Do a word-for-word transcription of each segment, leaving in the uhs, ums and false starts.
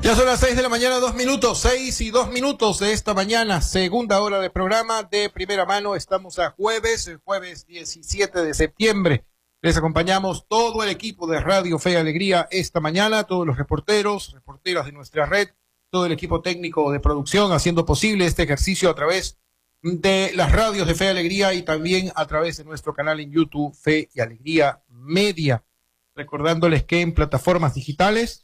Ya son las seis de la mañana, dos minutos, seis y dos minutos de esta mañana, segunda hora de programa de Primera Mano. Estamos a jueves, el jueves diecisiete de septiembre. Les acompañamos todo el equipo de Radio Fe y Alegría esta mañana, todos los reporteros, reporteras de nuestra red, todo el equipo técnico de producción, haciendo posible este ejercicio a través de las radios de Fe y Alegría y también a través de nuestro canal en YouTube, Fe y Alegría Media. Recordándoles que en plataformas digitales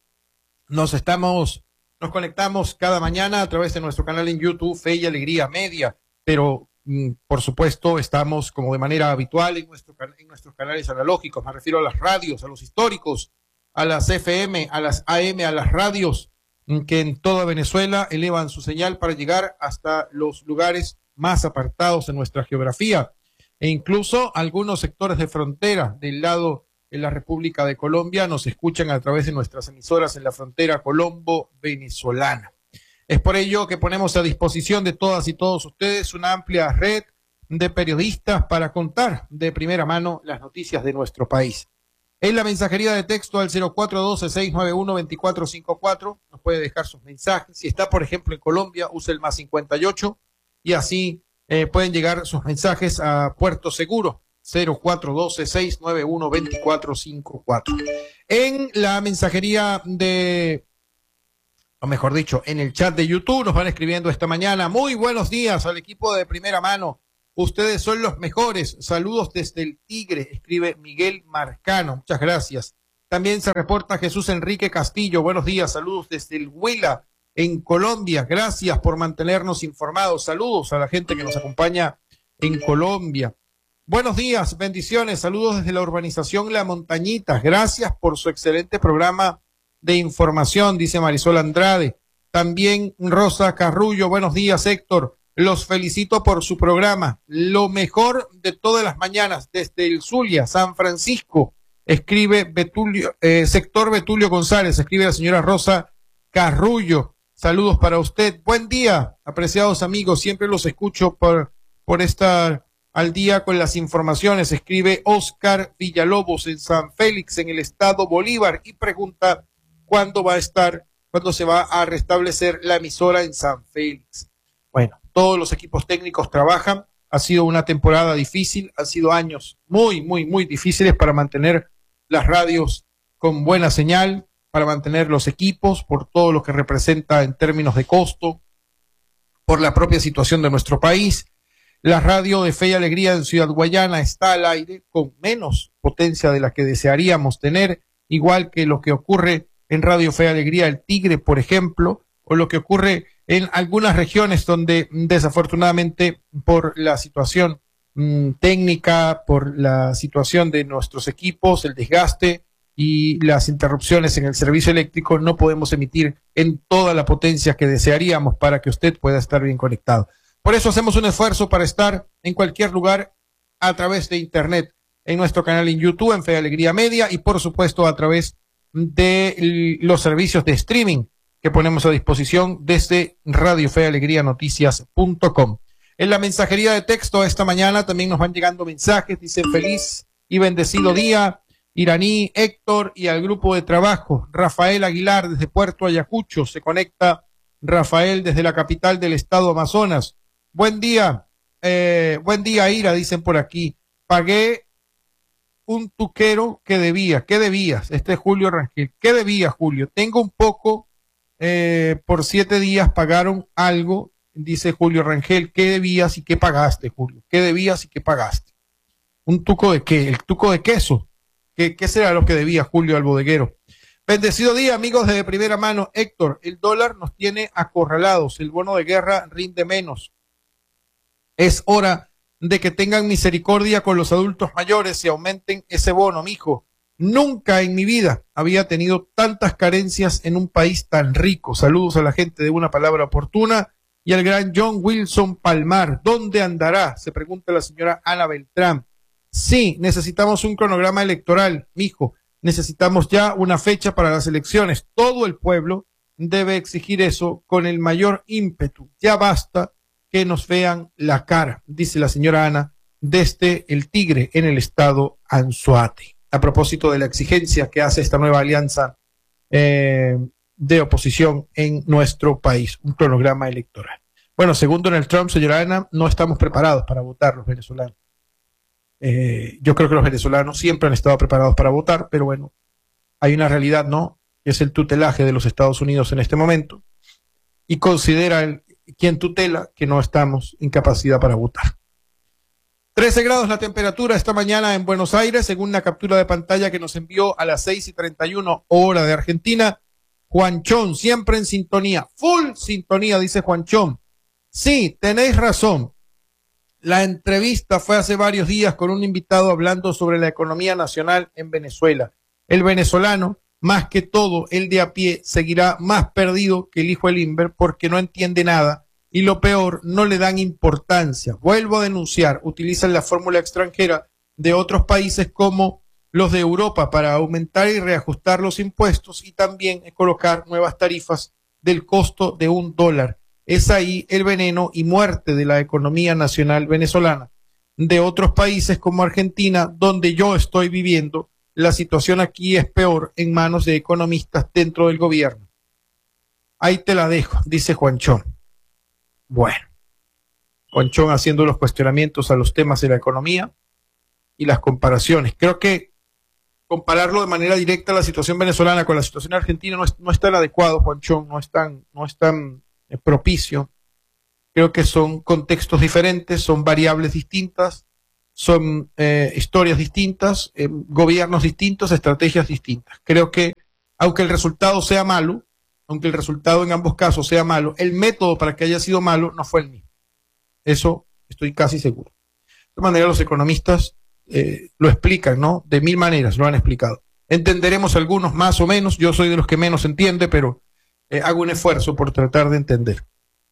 nos estamos, nos conectamos cada mañana a través de nuestro canal en YouTube, Fe y Alegría Media, pero mm, por supuesto estamos como de manera habitual en, nuestro, en nuestros canales analógicos, me refiero a las radios, a los históricos, a las F M, a las A M, a las radios mm, que en toda Venezuela elevan su señal para llegar hasta los lugares más apartados de nuestra geografía e incluso algunos sectores de frontera del lado en la República de Colombia nos escuchan a través de nuestras emisoras en la frontera colombo-venezolana. Es por ello que ponemos a disposición de todas y todos ustedes una amplia red de periodistas para contar de primera mano las noticias de nuestro país. En la mensajería de texto al cero cuatro uno dos, seis nueve uno, dos cuatro cinco cuatro nos puede dejar sus mensajes. Si está, por ejemplo, en Colombia, use el más cincuenta y ocho y así eh, pueden llegar sus mensajes a Puerto Seguro. cero cuatro uno dos, seis nueve uno, dos cuatro cinco cuatro. En la mensajería de, o mejor dicho, en el chat de YouTube nos van escribiendo esta mañana. Muy buenos días al equipo de Primera Mano. Ustedes son los mejores. Saludos desde el Tigre, escribe Miguel Marcano. Muchas gracias. También se reporta Jesús Enrique Castillo. Buenos días. Saludos desde el Huila, en Colombia. Gracias por mantenernos informados. Saludos a la gente que nos acompaña en Colombia. Buenos días, bendiciones, saludos desde la urbanización La Montañita. Gracias por su excelente programa de información, dice Marisol Andrade. También Rosa Carrullo, buenos días, Héctor. Los felicito por su programa. Lo mejor de todas las mañanas desde el Zulia, San Francisco. Escribe Betulio, eh, sector Betulio González, escribe la señora Rosa Carrullo. Saludos para usted. Buen día, apreciados amigos. Siempre los escucho por, por esta... al día con las informaciones, escribe Oscar Villalobos en San Félix, en el estado Bolívar, y pregunta cuándo va a estar, cuándo se va a restablecer la emisora en San Félix. Bueno, todos los equipos técnicos trabajan, ha sido una temporada difícil, han sido años muy, muy, muy difíciles para mantener las radios con buena señal, para mantener los equipos, por todo lo que representa en términos de costo, por la propia situación de nuestro país. La radio de Fe y Alegría en Ciudad Guayana está al aire con menos potencia de la que desearíamos tener, igual que lo que ocurre en Radio Fe y Alegría El Tigre, por ejemplo, o lo que ocurre en algunas regiones donde desafortunadamente por la situación mmm, técnica, por la situación de nuestros equipos, el desgaste y las interrupciones en el servicio eléctrico, no podemos emitir en toda la potencia que desearíamos para que usted pueda estar bien conectado. Por eso hacemos un esfuerzo para estar en cualquier lugar a través de Internet, en nuestro canal en YouTube, en Fe y Alegría Media, y por supuesto a través de los servicios de streaming que ponemos a disposición desde Radio Fe y Alegría Noticias punto com. En la mensajería de texto esta mañana también nos van llegando mensajes, dicen feliz y bendecido día, Iraní, Héctor y al grupo de trabajo. Rafael Aguilar desde Puerto Ayacucho, se conecta Rafael desde la capital del estado Amazonas. Buen día, eh, buen día, Ira, dicen por aquí. Pagué un tuquero que debía. ¿Qué debías? Este es Julio Rangel. ¿Qué debía, Julio? Tengo un poco, eh, por siete días pagaron algo, dice Julio Rangel. ¿Qué debías y qué pagaste, Julio? ¿Qué debías y qué pagaste? ¿Un tuco de qué? ¿El tuco de queso? ¿Qué, qué será lo que debía Julio al bodeguero? Bendecido día, amigos de Primera Mano. Héctor, el dólar nos tiene acorralados. El bono de guerra rinde menos. Es hora de que tengan misericordia con los adultos mayores y aumenten ese bono, mijo. Nunca en mi vida había tenido tantas carencias en un país tan rico. Saludos a la gente de Una Palabra Oportuna y al gran John Wilson Palmar. ¿Dónde andará? Se pregunta la señora Ana Beltrán. Sí, necesitamos un cronograma electoral, mijo. Necesitamos ya una fecha para las elecciones. Todo el pueblo debe exigir eso con el mayor ímpetu. Ya basta que nos vean la cara, dice la señora Ana, desde el Tigre en el estado Anzoátegui. A propósito de la exigencia que hace esta nueva alianza eh, de oposición en nuestro país, un cronograma electoral. Bueno, según Donald Trump, señora Ana, no estamos preparados para votar los venezolanos. Eh, yo creo que los venezolanos siempre han estado preparados para votar, pero bueno, hay una realidad, ¿no? Que es el tutelaje de los Estados Unidos en este momento, y considera el, quien tutela que no estamos en capacidad para votar. trece grados la temperatura esta mañana en Buenos Aires, según una captura de pantalla que nos envió a las seis y treinta y uno hora de Argentina. Juanchón, siempre en sintonía, full sintonía, dice Juanchón. Sí, tenéis razón. La entrevista fue hace varios días con un invitado hablando sobre la economía nacional en Venezuela. El venezolano, más que todo el de a pie, seguirá más perdido que el hijo del Inver porque no entiende nada y lo peor, no le dan importancia. Vuelvo a denunciar, utilizan la fórmula extranjera de otros países como los de Europa para aumentar y reajustar los impuestos y también colocar nuevas tarifas del costo de un dólar. Es ahí el veneno y muerte de la economía nacional venezolana. De otros países como Argentina, donde yo estoy viviendo, la situación aquí es peor en manos de economistas dentro del gobierno. Ahí te la dejo, dice Juanchón. Bueno, Juanchón haciendo los cuestionamientos a los temas de la economía y las comparaciones. Creo que compararlo de manera directa la situación venezolana con la situación argentina no es, no es tan adecuado, Juanchón, no es tan, no es tan eh, propicio. Creo que son contextos diferentes, son variables distintas, son eh, historias distintas, eh, gobiernos distintos, estrategias distintas. Creo que aunque el resultado sea malo, aunque el resultado en ambos casos sea malo, el método para que haya sido malo no fue el mismo. Eso estoy casi seguro. De todas maneras, los economistas eh, lo explican, ¿no? De mil maneras lo han explicado. Entenderemos algunos más o menos, yo soy de los que menos entiende, pero eh, hago un esfuerzo por tratar de entender.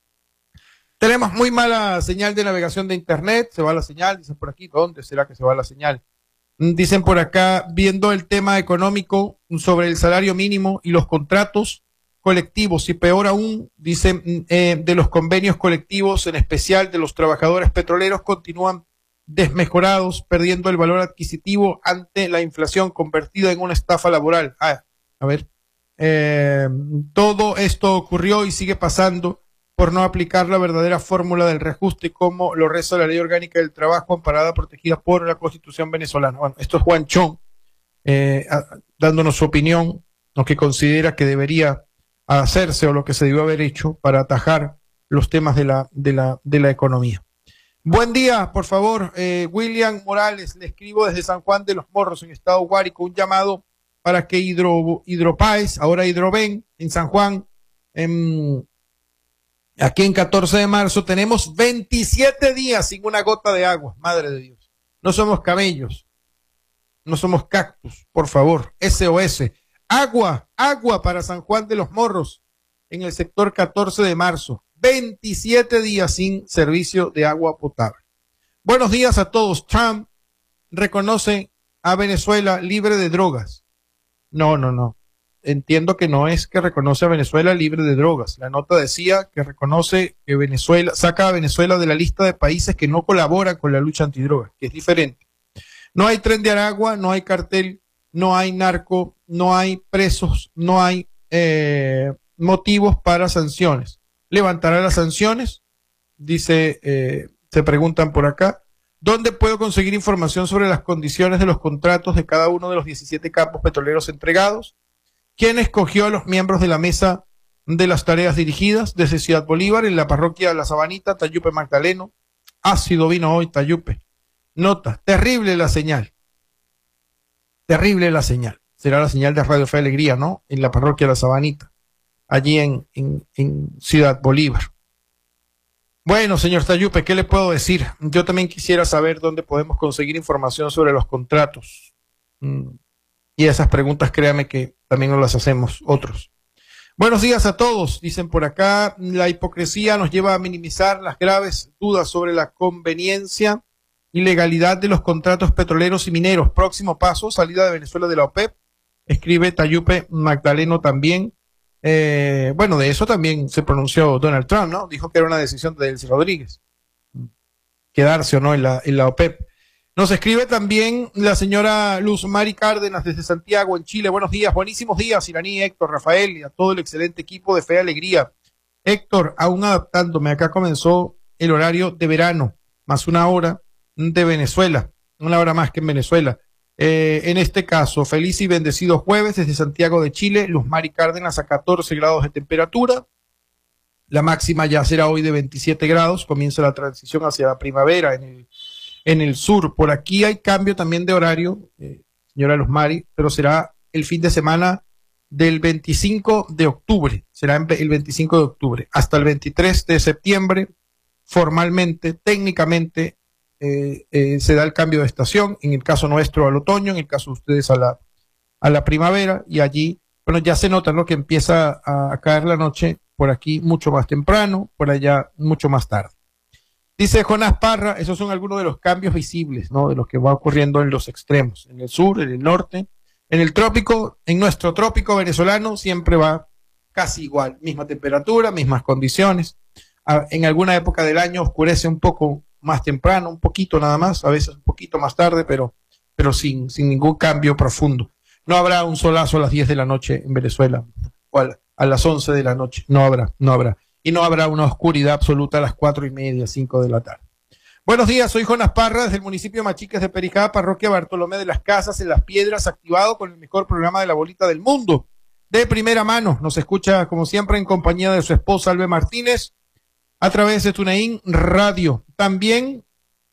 Tenemos muy mala señal de navegación de internet, se va la señal, dicen por aquí, ¿dónde será que se va la señal? Dicen por acá, viendo el tema económico sobre el salario mínimo y los contratos colectivos, y peor aún, dicen, eh, de los convenios colectivos, en especial de los trabajadores petroleros, continúan desmejorados, perdiendo el valor adquisitivo ante la inflación convertida en una estafa laboral. Ah, a ver, eh, todo esto ocurrió y sigue pasando por no aplicar la verdadera fórmula del reajuste como lo reza la Ley Orgánica del Trabajo amparada, protegida por la Constitución venezolana. Bueno, esto es Juanchón eh, a, dándonos su opinión, lo que considera que debería hacerse o lo que se debió haber hecho para atajar los temas de la, de la, de la economía. Buen día, por favor, eh, William Morales, le escribo desde San Juan de los Morros, en estado Guárico, un llamado para que Hidro, Hidropaes, ahora Hidroven, en San Juan, en aquí en catorce de marzo tenemos veintisiete días sin una gota de agua, madre de Dios. No somos camellos, no somos cactus, por favor, S O S. Agua, agua para San Juan de los Morros, en el sector catorce de marzo. veintisiete días sin servicio de agua potable. Buenos días a todos. Trump reconoce a Venezuela libre de drogas. No, no, no. Entiendo que no es que reconoce a Venezuela libre de drogas. La nota decía que reconoce que Venezuela, saca a Venezuela de la lista de países que no colaboran con la lucha antidrogas, que es diferente. No hay tren de Aragua, no hay cartel, no hay narco, no hay presos, no hay eh, motivos para sanciones. ¿Levantará las sanciones? Dice, eh, se preguntan por acá. ¿Dónde puedo conseguir información sobre las condiciones de los contratos de cada uno de los diecisiete campos petroleros entregados? ¿Quién escogió a los miembros de la mesa de las tareas dirigidas desde Ciudad Bolívar en la parroquia La Sabanita, Tayupe Magdaleno? Ácido vino hoy, Tayupe. Nota, terrible la señal. Terrible la señal. Será la señal de Radio Fe Alegría, ¿no? En la parroquia La Sabanita, allí en, en, en Ciudad Bolívar. Bueno, señor Tayupe, ¿qué le puedo decir? Yo también quisiera saber dónde podemos conseguir información sobre los contratos. Mm. Y esas preguntas, créame que también nos las hacemos otros. Buenos días a todos, dicen por acá. La hipocresía nos lleva a minimizar las graves dudas sobre la conveniencia y legalidad de los contratos petroleros y mineros. Próximo paso, salida de Venezuela de la OPEP. Escribe Tayupe Magdaleno también. Eh, bueno, de eso también se pronunció Donald Trump, ¿no? Dijo que era una decisión de Delcy Rodríguez, quedarse o no en la, en la OPEP. Nos escribe también la señora Luz Mari Cárdenas desde Santiago, en Chile. Buenos días, buenísimos días, Iraní, Héctor, Rafael y a todo el excelente equipo de Fe y Alegría. Héctor, aún adaptándome, acá comenzó el horario de verano, más una hora de Venezuela, una hora más que en Venezuela. Eh, en este caso, feliz y bendecido jueves desde Santiago de Chile, Luz Mari Cárdenas a catorce grados de temperatura. La máxima ya será hoy de veintisiete grados, comienza la transición hacia la primavera en el, en el sur. Por aquí hay cambio también de horario, eh, señora Luz Mari, pero será el fin de semana del veinticinco de octubre, será el veinticinco de octubre, hasta el veintitrés de septiembre, formalmente, técnicamente, eh, eh, se da el cambio de estación, en el caso nuestro al otoño, en el caso de ustedes a la, a la primavera, y allí, bueno, ya se nota, ¿no?, que empieza a, a caer la noche por aquí mucho más temprano, por allá mucho más tarde. Dice Jonás Parra, esos son algunos de los cambios visibles, ¿no?, de los que va ocurriendo en los extremos, en el sur, en el norte. En el trópico, en nuestro trópico venezolano, siempre va casi igual, misma temperatura, mismas condiciones. En alguna época del año oscurece un poco más temprano, un poquito nada más, a veces un poquito más tarde, pero, pero sin, sin ningún cambio profundo. No habrá un solazo a las diez de la noche en Venezuela, o a, a las once de la noche, no habrá, no habrá. Y no habrá una oscuridad absoluta a las cuatro y media, cinco de la tarde. Buenos días, soy Jonas Parra, desde el municipio de Machiques de Perijá, parroquia Bartolomé de las Casas, en Las Piedras, activado con el mejor programa de la bolita del mundo. De primera mano, nos escucha como siempre en compañía de su esposa Albe Martínez, a través de TuneIn Radio. También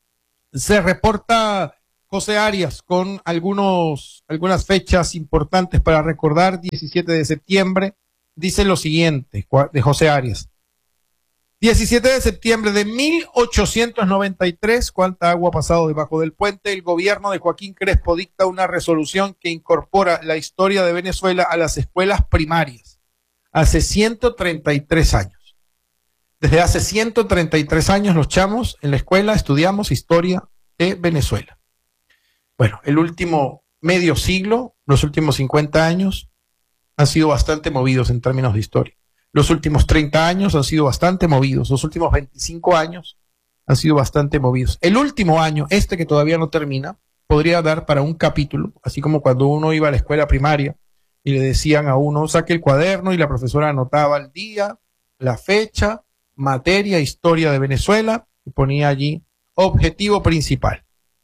se reporta José Arias con algunos, algunas fechas importantes para recordar. diecisiete de septiembre, dice lo siguiente, de José Arias. diecisiete de septiembre de mil ochocientos noventa y tres, cuánta agua ha pasado debajo del puente, el gobierno de Joaquín Crespo dicta una resolución que incorpora la historia de Venezuela a las escuelas primarias. Hace ciento treinta y tres años. Desde hace ciento treinta y tres años los chamos en la escuela estudiamos historia de Venezuela. Bueno, el último medio siglo, los últimos cincuenta años, han sido bastante movidos en términos de historia. Los últimos treinta años han sido bastante movidos. Los últimos veinticinco años han sido bastante movidos. El último año, este que todavía no termina, podría dar para un capítulo, así como cuando uno iba a la escuela primaria y le decían a uno, saque el cuaderno y la profesora anotaba el día, la fecha, materia, historia de Venezuela, y ponía allí objetivo principal.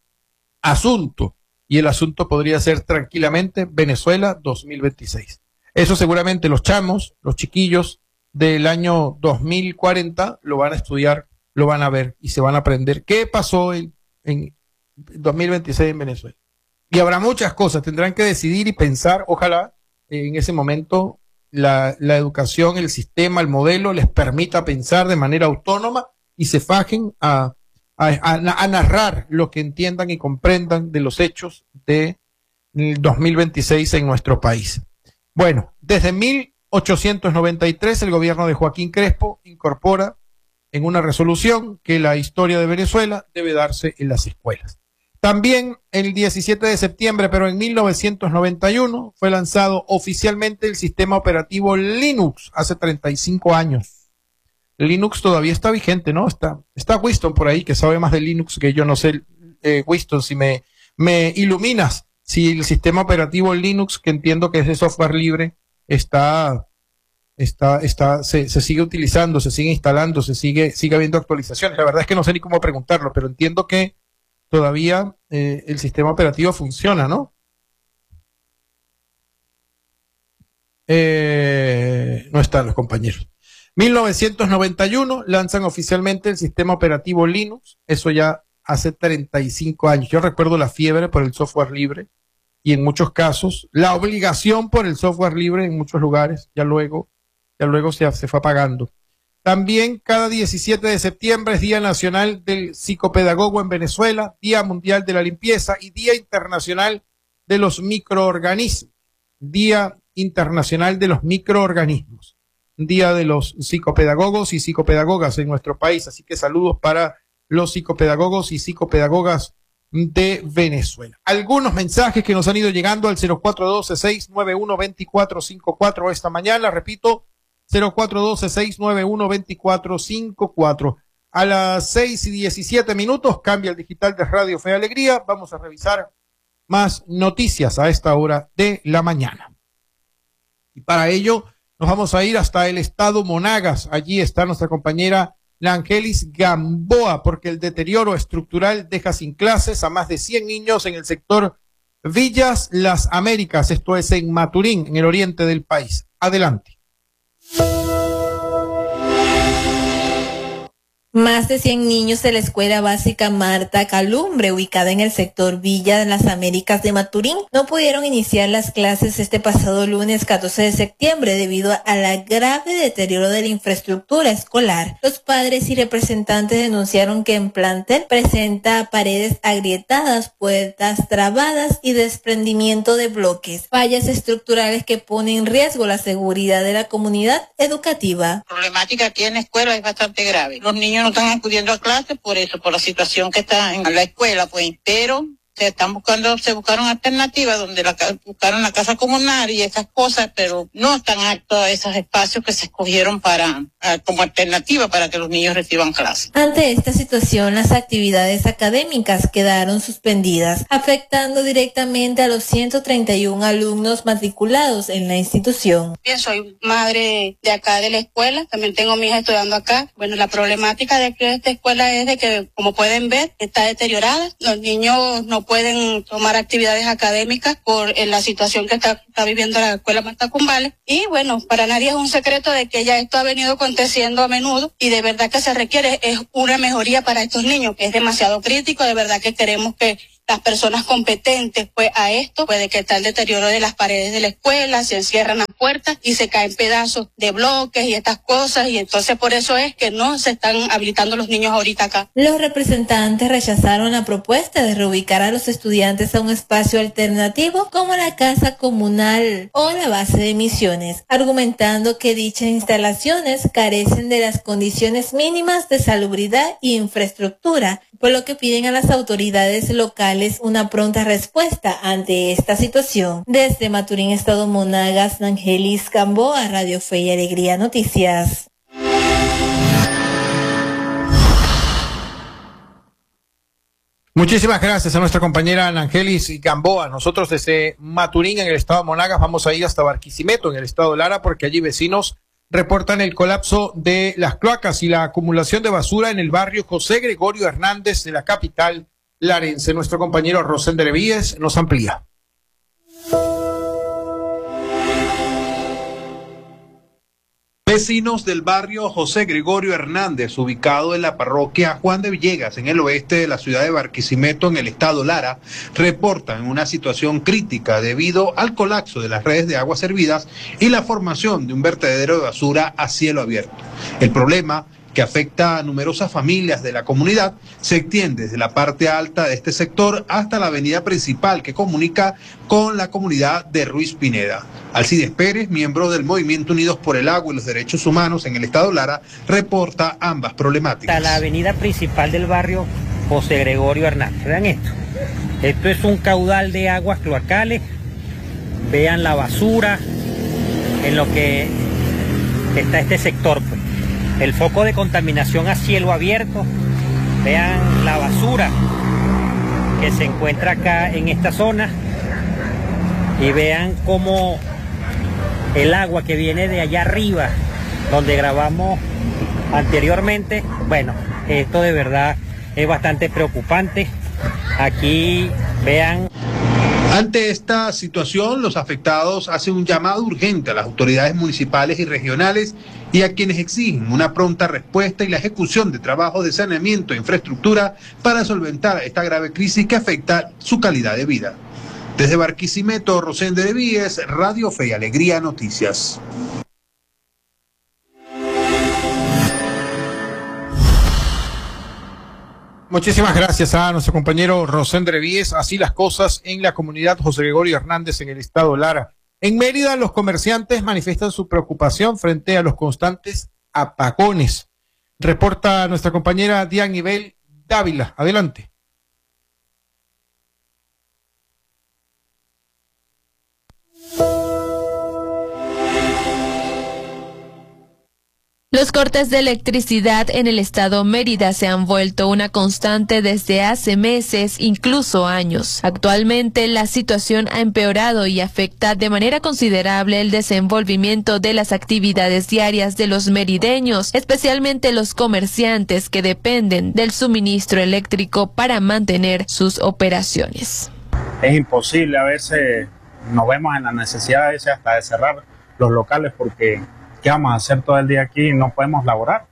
Asunto, y el asunto podría ser tranquilamente Venezuela dos mil veintiséis. Eso seguramente los chamos, los chiquillos del año dos mil cuarenta lo van a estudiar, lo van a ver y se van a aprender qué pasó en, en dos mil veintiséis en Venezuela. Y habrá muchas cosas, tendrán que decidir y pensar, ojalá en ese momento la, la educación, el sistema, el modelo les permita pensar de manera autónoma y se fajen a, a, a, a narrar lo que entiendan y comprendan de los hechos de dos mil veintiséis en nuestro país. Bueno, desde mil ochocientos noventa y tres el gobierno de Joaquín Crespo incorpora en una resolución que la historia de Venezuela debe darse en las escuelas. También el diecisiete de septiembre, pero en mil novecientos noventa y uno, fue lanzado oficialmente el sistema operativo Linux, hace treinta y cinco años. Linux todavía está vigente, ¿no? Está, está Winston por ahí, que sabe más de Linux que yo, no sé, eh, Winston, si me, me iluminas. Si el sistema operativo Linux, que entiendo que es de software libre, está, está, está, se, se sigue utilizando, se sigue instalando, se sigue, sigue habiendo actualizaciones. La verdad es que no sé ni cómo preguntarlo, pero entiendo que todavía eh, el sistema operativo funciona, ¿no? Eh, no están los compañeros. mil novecientos noventa y uno lanzan oficialmente el sistema operativo Linux, eso ya hace treinta y cinco años. Yo recuerdo la fiebre por el software libre y en muchos casos la obligación por el software libre en muchos lugares, ya luego, ya luego se, se fue apagando. También cada diecisiete de septiembre es Día Nacional del Psicopedagogo en Venezuela, Día Mundial de la Limpieza y Día Internacional de los Microorganismos. Día Internacional de los Microorganismos. Día de los psicopedagogos y psicopedagogas en nuestro país. Así que saludos para los psicopedagogos y psicopedagogas de Venezuela. Algunos mensajes que nos han ido llegando al cero cuatro uno dos, seis nueve uno, dos cuatro cinco cuatro esta mañana. Repito, cero cuatro uno dos, seis nueve uno, dos cuatro cinco cuatro. A las seis y diecisiete minutos cambia el digital de Radio Fe y Alegría. Vamos a revisar más noticias a esta hora de la mañana. Y para ello nos vamos a ir hasta el estado Monagas. Allí está nuestra compañera Langelis Gamboa, porque el deterioro estructural deja sin clases a más de cien niños en el sector Villas Las Américas, esto es en Maturín, en el oriente del país. Adelante. Más de cien niños de la Escuela Básica Marta Calumbre, ubicada en el sector Villa de las Américas de Maturín, no pudieron iniciar las clases este pasado lunes catorce de septiembre debido a la grave deterioro de la infraestructura escolar. Los padres y representantes denunciaron que en plantel presenta paredes agrietadas, puertas trabadas y desprendimiento de bloques, fallas estructurales que ponen en riesgo la seguridad de la comunidad educativa. La problemática aquí en la escuela es bastante grave. Los niños no están acudiendo a clases por eso, por la situación que está en la escuela, pues, pero se están buscando, se buscaron alternativas donde la, buscaron la casa comunal y esas cosas, pero no están aptos a esos espacios que se escogieron para, a, como alternativa para que los niños reciban clases. Ante esta situación, las actividades académicas quedaron suspendidas, afectando directamente a los ciento treinta y uno alumnos matriculados en la institución. Bien, soy madre de acá de la escuela, también tengo mi hija estudiando acá. Bueno, la problemática de aquí de esta escuela es de que, como pueden ver, está deteriorada. Los niños no pueden tomar actividades académicas por eh, la situación que está, está viviendo la escuela Marta Cumbales. Y bueno, para nadie es un secreto de que ya esto ha venido aconteciendo a menudo y de verdad que se requiere es una mejoría para estos niños, que es demasiado crítico. De verdad que queremos que las personas competentes pues a esto, puede que está el deterioro de las paredes de la escuela, se encierran las puertas y se caen pedazos de bloques y estas cosas, y entonces por eso es que no se están habilitando los niños ahorita acá. Los representantes rechazaron la propuesta de reubicar a los estudiantes a un espacio alternativo como la casa comunal o la base de misiones, argumentando que dichas instalaciones carecen de las condiciones mínimas de salubridad y infraestructura, por lo que piden a las autoridades locales una pronta respuesta ante esta situación. Desde Maturín, estado Monagas, Angelis Gamboa, Radio Fe y Alegría Noticias. Muchísimas gracias a nuestra compañera Angelis Gamboa. Nosotros desde Maturín, en el estado de Monagas, vamos a ir hasta Barquisimeto, en el estado de Lara, porque allí vecinos reportan el colapso de las cloacas y la acumulación de basura en el barrio José Gregorio Hernández de la capital larense. Nuestro compañero Rosén de Levíes nos amplía. Vecinos del barrio José Gregorio Hernández, ubicado en la parroquia Juan de Villegas, en el oeste de la ciudad de Barquisimeto, en el estado Lara, reportan una situación crítica debido al colapso de las redes de aguas servidas y la formación de un vertedero de basura a cielo abierto. El problema, que afecta a numerosas familias de la comunidad, se extiende desde la parte alta de este sector hasta la avenida principal que comunica con la comunidad de Ruiz Pineda. Alcides Pérez, miembro del Movimiento Unidos por el Agua y los Derechos Humanos en el estado Lara, reporta ambas problemáticas. La avenida principal del barrio José Gregorio Hernández. Vean esto. Esto es un caudal de aguas cloacales. Vean la basura en lo que está este sector, pues. El foco de contaminación a cielo abierto, vean la basura que se encuentra acá en esta zona y vean cómo el agua que viene de allá arriba, donde grabamos anteriormente, bueno, esto de verdad es bastante preocupante. Aquí vean. Ante esta situación, los afectados hacen un llamado urgente a las autoridades municipales y regionales y a quienes exigen una pronta respuesta y la ejecución de trabajos de saneamiento e infraestructura para solventar esta grave crisis que afecta su calidad de vida. Desde Barquisimeto, Rosén de Levíes, Radio Fe y Alegría Noticias. Muchísimas gracias a nuestro compañero Rosén de Levíes. Así las cosas en la comunidad José Gregorio Hernández en el estado Lara. En Mérida, los comerciantes manifiestan su preocupación frente a los constantes apagones. Reporta nuestra compañera Dianibel Dávila. Adelante. Los cortes de electricidad en el estado Mérida se han vuelto una constante desde hace meses, incluso años. Actualmente la situación ha empeorado y afecta de manera considerable el desenvolvimiento de las actividades diarias de los merideños, especialmente los comerciantes que dependen del suministro eléctrico para mantener sus operaciones. Es imposible, a veces nos vemos en la necesidad de hasta de cerrar los locales porque ¿qué vamos a hacer todo el día aquí? No podemos laborar.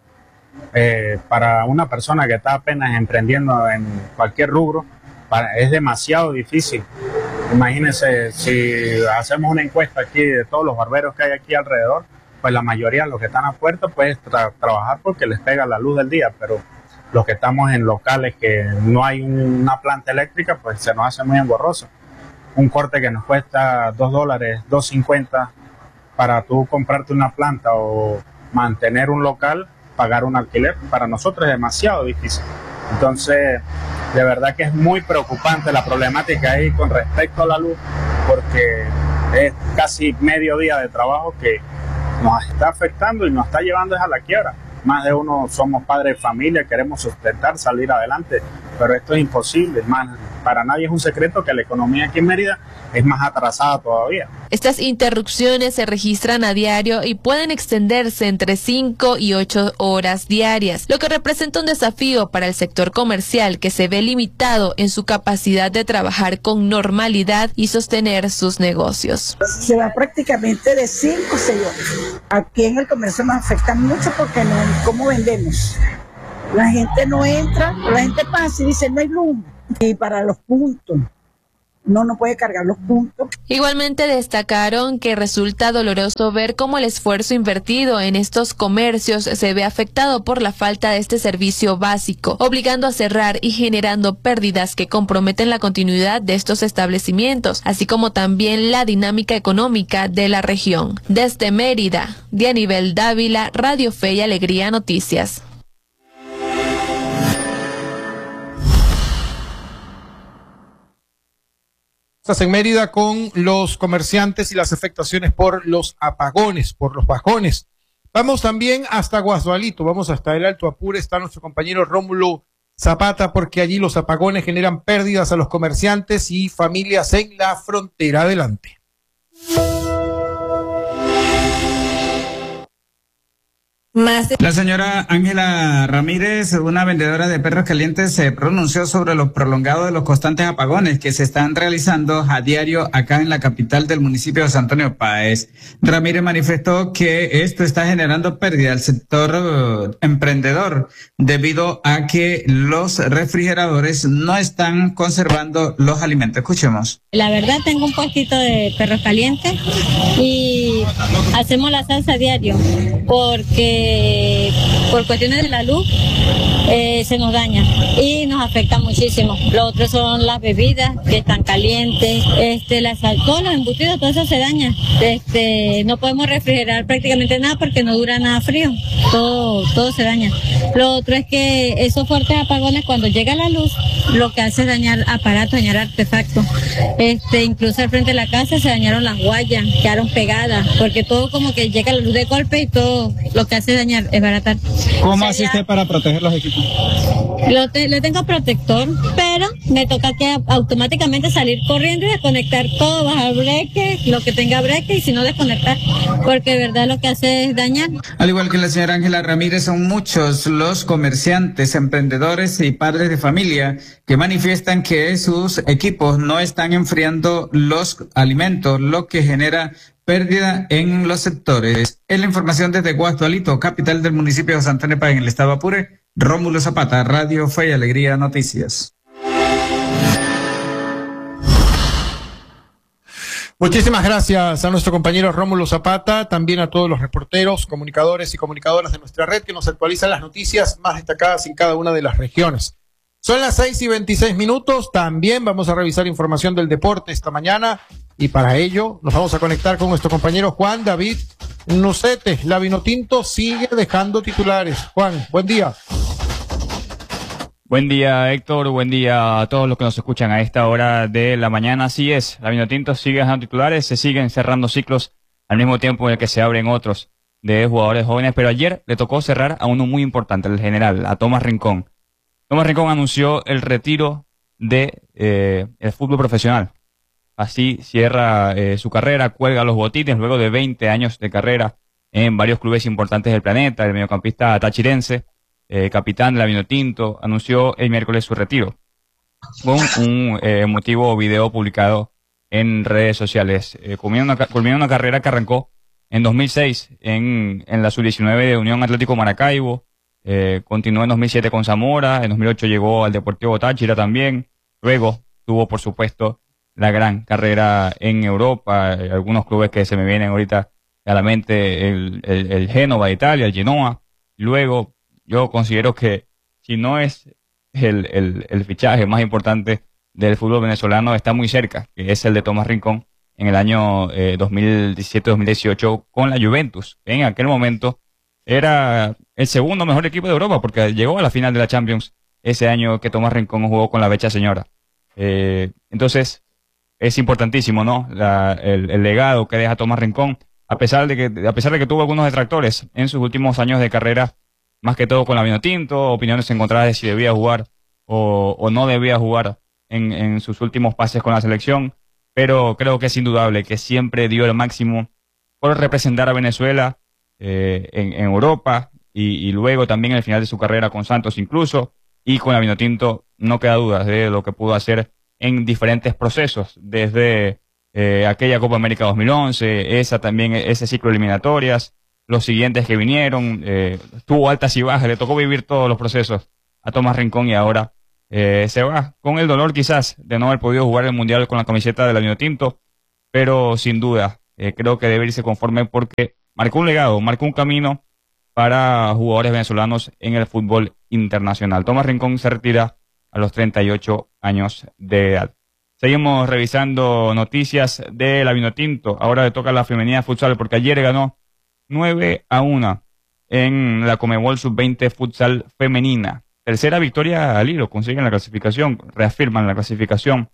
Eh, para una persona que está apenas emprendiendo en cualquier rubro, para, es demasiado difícil. Imagínense, si hacemos una encuesta aquí de todos los barberos que hay aquí alrededor, pues la mayoría de los que están a puerta pueden tra trabajar porque les pega la luz del día, pero los que estamos en locales que no hay una planta eléctrica, pues se nos hace muy engorroso. Un corte que nos cuesta dos dólares, dos cincuenta, para tú comprarte una planta o mantener un local, pagar un alquiler, para nosotros es demasiado difícil. Entonces, de verdad que es muy preocupante la problemática ahí con respecto a la luz, porque es casi medio día de trabajo que nos está afectando y nos está llevando a la quiebra. Más de uno somos padres de familia, queremos sustentar, salir adelante, pero esto es imposible. Más, para nadie es un secreto que la economía aquí en Mérida es más atrasada todavía. Estas interrupciones se registran a diario y pueden extenderse entre cinco y ocho horas diarias, lo que representa un desafío para el sector comercial que se ve limitado en su capacidad de trabajar con normalidad y sostener sus negocios. Se va prácticamente de cinco a seis horas. Aquí en el comercio nos afecta mucho porque no, ¿cómo vendemos? La gente no entra, la gente pasa y dice no hay luz. Y para los puntos, no, no puede cargar los puntos. Igualmente destacaron que resulta doloroso ver cómo el esfuerzo invertido en estos comercios se ve afectado por la falta de este servicio básico, obligando a cerrar y generando pérdidas que comprometen la continuidad de estos establecimientos, así como también la dinámica económica de la región. Desde Mérida, Dianibel Dávila, Radio Fe y Alegría Noticias. Estás en Mérida con los comerciantes y las afectaciones por los apagones, por los bajones. Vamos también hasta Guasdualito, vamos hasta el Alto Apure, está nuestro compañero Rómulo Zapata, porque allí los apagones generan pérdidas a los comerciantes y familias en la frontera. Adelante. Más de... La señora Ángela Ramírez, una vendedora de perros calientes, se pronunció sobre lo prolongado de los constantes apagones que se están realizando a diario acá en la capital del municipio de San Antonio Páez. Ramírez manifestó que esto está generando pérdida al sector uh, emprendedor debido a que los refrigeradores no están conservando los alimentos. Escuchemos. La verdad, tengo un puestito de perros calientes y hacemos la salsa a diario porque por cuestiones de la luz eh, se nos daña y nos afecta muchísimo. Lo otro son las bebidas que están calientes, este, las alcoholes, los embutidos, todo eso se daña. Este, no podemos refrigerar prácticamente nada porque no dura nada frío, todo, todo se daña. Lo otro es que esos fuertes apagones, cuando llega la luz, lo que hace es dañar aparatos, dañar artefactos. Este, incluso al frente de la casa se dañaron las guayas, quedaron pegadas, porque todo como que llega la luz de golpe y todo lo que hace dañar es baratar. ¿Cómo hace usted para proteger los equipos? Lo te, le tengo protector, pero me toca que automáticamente salir corriendo y desconectar todo, bajar breque, lo que tenga breque y si no desconectar, porque de verdad lo que hace es dañar. Al igual que la señora Ángela Ramírez, son muchos los comerciantes, emprendedores y padres de familia que manifiestan que sus equipos no están enfriando los alimentos, lo que genera pérdida en los sectores. En la información desde Guasdualito, capital del municipio de San Antonio Páez, en el estado Apure, Rómulo Zapata, Radio Fe y Alegría Noticias. Muchísimas gracias a nuestro compañero Rómulo Zapata, también a todos los reporteros, comunicadores y comunicadoras de nuestra red que nos actualizan las noticias más destacadas en cada una de las regiones. Son las seis y veintiséis minutos, también vamos a revisar información del deporte esta mañana y para ello nos vamos a conectar con nuestro compañero Juan David Nucete. La Vinotinto sigue dejando titulares. Juan, buen día. Buen día, Héctor. Buen día a todos los que nos escuchan a esta hora de la mañana. Así es, la Vinotinto sigue dejando titulares, se siguen cerrando ciclos al mismo tiempo en el que se abren otros. de jugadores jóvenes, pero ayer le tocó cerrar a uno muy importante, el general, a Tomás Rincón. Tomás Rincón anunció el retiro de eh, el fútbol profesional. Así cierra eh, su carrera, cuelga los botines luego de veinte años de carrera en varios clubes importantes del planeta. El mediocampista tachirense, eh, capitán de la Vinotinto, anunció el miércoles su retiro con un eh, emotivo video publicado en redes sociales. Eh, culmina, una, culmina una carrera que arrancó en dos mil seis en, en la sub diecinueve de Unión Atlético Maracaibo, eh, continuó en dos mil siete con Zamora, en dos mil ocho llegó al Deportivo Táchira también, luego tuvo por supuesto la gran carrera en Europa, eh, algunos clubes que se me vienen ahorita a la mente, el, el, el Génova de Italia, el Genoa. Luego yo considero que si no es el, el, el fichaje más importante del fútbol venezolano, está muy cerca, que es el de Tomás Rincón en el año eh, dos mil diecisiete dos mil dieciocho con la Juventus. En aquel momento era el segundo mejor equipo de Europa porque llegó a la final de la Champions ese año que Tomás Rincón jugó con la Becha Señora. Eh, entonces es importantísimo, ¿no? La, el, el legado que deja Tomás Rincón, a pesar de que a pesar de que tuvo algunos detractores en sus últimos años de carrera, más que todo con la Vinotinto, opiniones encontradas de si debía jugar o, o no debía jugar en, en sus últimos pases con la selección. Pero creo que es indudable que siempre dio el máximo por representar a Venezuela eh, en, en Europa y, y luego también en el final de su carrera con Santos incluso, y con la Vinotinto no queda duda de lo que pudo hacer en diferentes procesos, desde eh, aquella Copa América dos mil once, esa también, ese ciclo de eliminatorias, los siguientes que vinieron, eh, tuvo altas y bajas, le tocó vivir todos los procesos a Tomás Rincón y ahora Eh, se va con el dolor quizás de no haber podido jugar el Mundial con la camiseta de la Vinotinto, pero sin duda eh, creo que debe irse conforme porque marcó un legado, marcó un camino para jugadores venezolanos en el fútbol internacional. Tomás Rincón se retira a los treinta y ocho años de edad. Seguimos revisando noticias de la Vinotinto. Ahora le toca a la femenina de futsal porque ayer ganó nueve a uno en la Comebol sub veinte futsal femenina. Tercera victoria al hilo, consiguen la clasificación, reafirman la clasificación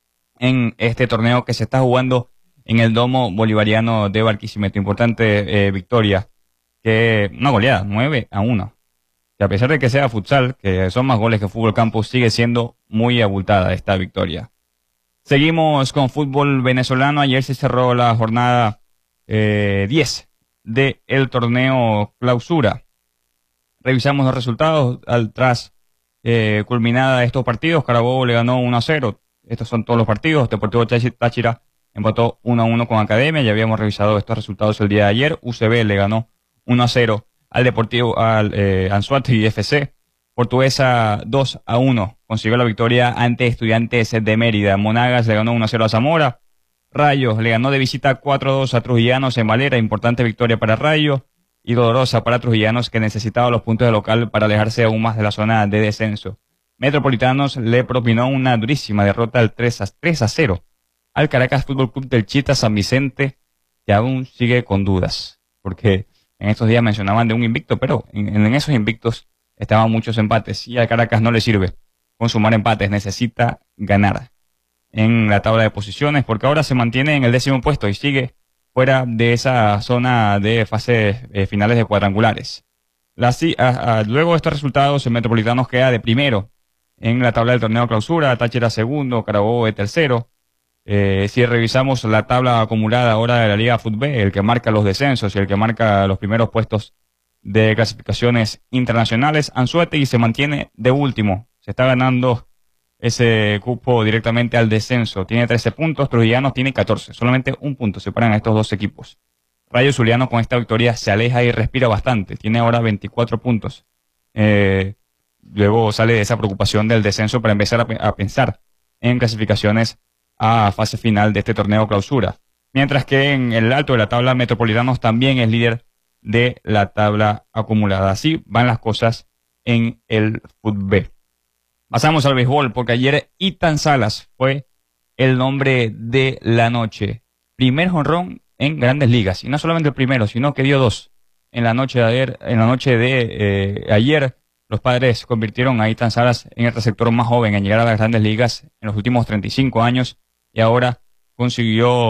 en este torneo que se está jugando en el Domo Bolivariano de Barquisimeto. Importante eh, victoria, que una goleada, nueve a uno. Que a pesar de que sea futsal, que son más goles que fútbol campo, sigue siendo muy abultada esta victoria. Seguimos con fútbol venezolano. Ayer se cerró la jornada eh, diez del torneo Clausura. Revisamos los resultados al tras eh, culminada estos partidos. Carabobo le ganó uno a cero. Estos son todos los partidos. Deportivo Táchira empató uno a uno con Academia. Ya habíamos revisado estos resultados el día de ayer. U C B le ganó uno a cero al Deportivo, al eh, Anzoátegui F C. Portuguesa dos a uno. Consiguió la victoria ante Estudiantes de Mérida. Monagas le ganó uno a cero a Zamora. Rayos le ganó de visita cuatro a dos a Trujillanos en Valera. Importante victoria para Rayo. Y dolorosa para Trujillanos, que necesitaba los puntos de local para alejarse aún más de la zona de descenso. Metropolitanos le propinó una durísima derrota al tres a cero al Caracas Fútbol Club del Chita San Vicente, que aún sigue con dudas, porque en estos días mencionaban de un invicto, pero en, en esos invictos estaban muchos empates y al Caracas no le sirve con sumar empates, necesita ganar en la tabla de posiciones, porque ahora se mantiene en el décimo puesto y sigue fuera de esa zona de fases eh, finales de cuadrangulares. La, a, a, luego de estos resultados, el Metropolitanos queda de primero en la tabla del torneo Clausura, Táchira segundo, Carabobo de tercero. Eh, si revisamos la tabla acumulada ahora de la Liga Fútbol, el que marca los descensos y el que marca los primeros puestos de clasificaciones internacionales, Anzoátegui se mantiene de último, se está ganando ese cupo directamente al descenso. Tiene trece puntos, Trujillanos tiene catorce. Solamente un punto separan a estos dos equipos. Rayo Zuliano con esta victoria se aleja y respira bastante. Tiene ahora veinticuatro puntos. Eh, luego sale de esa preocupación del descenso para empezar a, a pensar en clasificaciones a fase final de este torneo Clausura. Mientras que en el alto de la tabla, Metropolitanos también es líder de la tabla acumulada. Así van las cosas en el fútbol. Pasamos al béisbol, porque ayer Ethan Salas fue el nombre de la noche. Primer jonrón en Grandes Ligas. Y no solamente el primero, sino que dio dos. En la noche de ayer, en la noche de eh, ayer, los Padres convirtieron a Ethan Salas en el receptor más joven en llegar a las Grandes Ligas en los últimos treinta y cinco años. Y ahora consiguió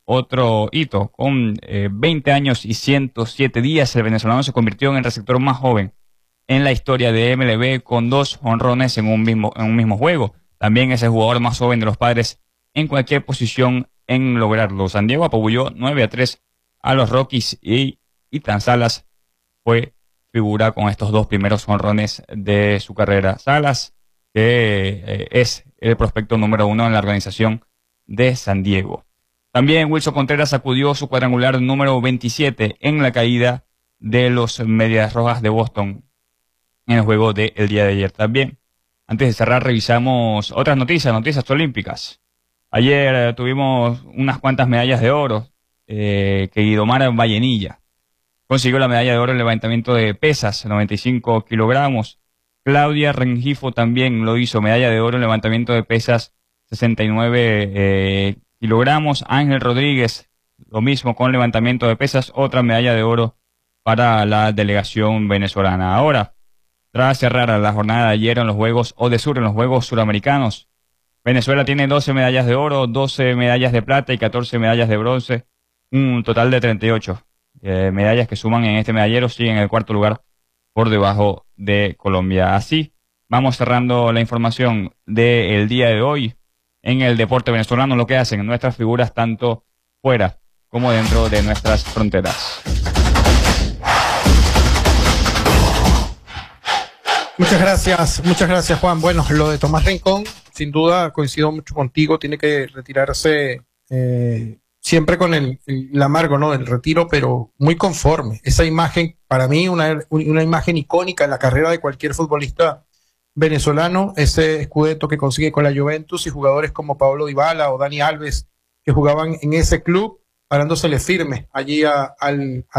otro hito. Con eh, veinte años y ciento siete días, el venezolano se convirtió en el receptor más joven en la historia de M L B con dos jonrones en un mismo, en un mismo juego. También es el jugador más joven de los Padres en cualquier posición en lograrlo. San Diego apabulló nueve a tres a los Rockies y Ethan Salas fue figura con estos dos primeros jonrones de su carrera. Salas, que eh, es el prospecto número uno en la organización de San Diego. También Wilson Contreras sacudió su cuadrangular número veintisiete en la caída de los Medias Rojas de Boston en el juego del día de ayer. También, antes de cerrar, revisamos otras noticias, noticias olímpicas. Ayer eh, tuvimos unas cuantas medallas de oro, eh, que Guidomar Vallenilla consiguió la medalla de oro en levantamiento de pesas, noventa y cinco kilogramos. Claudia Rengifo también lo hizo, medalla de oro en levantamiento de pesas, sesenta y nueve eh, kilogramos. Ángel Rodríguez, lo mismo con levantamiento de pesas, otra medalla de oro para la delegación venezolana. Ahora, tras cerrar la jornada de ayer en los Juegos Odesur, en los Juegos Suramericanos, Venezuela tiene doce medallas de oro, doce medallas de plata y catorce medallas de bronce, un total de treinta y ocho eh, medallas que suman en este medallero, siguen en el cuarto lugar por debajo de Colombia. Así vamos cerrando la información del día de hoy en el deporte venezolano, lo que hacen nuestras figuras tanto fuera como dentro de nuestras fronteras. Muchas gracias, muchas gracias, Juan. Bueno, lo de Tomás Rincón, sin duda coincido mucho contigo, tiene que retirarse eh, siempre con el, el amargo, ¿no?, del retiro, pero muy conforme. Esa imagen, para mí, una, una imagen icónica en la carrera de cualquier futbolista venezolano, ese Scudetto que consigue con la Juventus y jugadores como Pablo Dybala o Dani Alves que jugaban en ese club, parándosele firme allí a, al